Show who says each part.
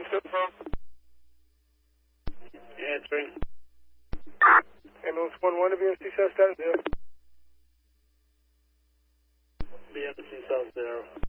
Speaker 1: Answering.
Speaker 2: Ambulance 1-1 to BMC South Status 0.
Speaker 1: BMC South 0.